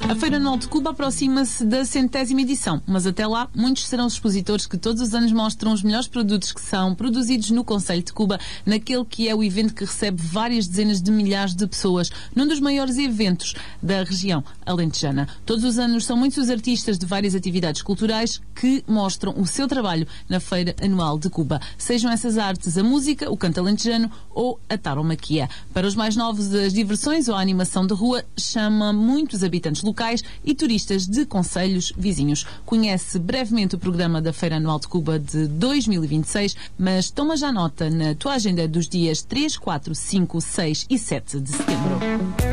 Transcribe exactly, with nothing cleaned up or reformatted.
A Feira Anual de Cuba aproxima-se da centésima edição, mas até lá muitos serão os expositores que todos os anos mostram os melhores produtos que são produzidos no Concelho de Cuba, naquele que é o evento que recebe várias dezenas de milhares de pessoas, num dos maiores eventos da região alentejana. Todos os anos são muitos os artistas de várias atividades culturais que mostram o seu trabalho na Feira Anual de Cuba, sejam essas artes a música, o canto alentejano ou a tauromaquia. Para os mais novos, as diversões ou a animação de rua chama muitos habitantes locais e turistas de concelhos vizinhos. Conhece brevemente o programa da Feira Anual de Cuba de dois mil e vinte e seis, mas toma já nota na tua agenda dos dias três, quatro, cinco, seis e sete de setembro.